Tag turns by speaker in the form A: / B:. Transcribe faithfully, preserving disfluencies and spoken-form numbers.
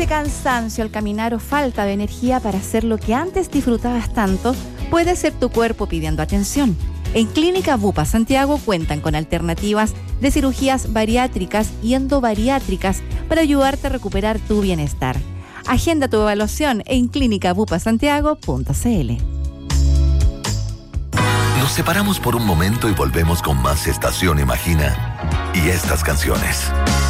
A: ese cansancio al caminar o falta de energía para hacer lo que antes disfrutabas tanto, puede ser tu cuerpo pidiendo atención. En Clínica Bupa Santiago cuentan con alternativas de cirugías bariátricas y endobariátricas para ayudarte a recuperar tu bienestar. Agenda tu evaluación en clínica bupa santiago punto c l.
B: Nos separamos por un momento y volvemos con más Estación Imagina y estas canciones.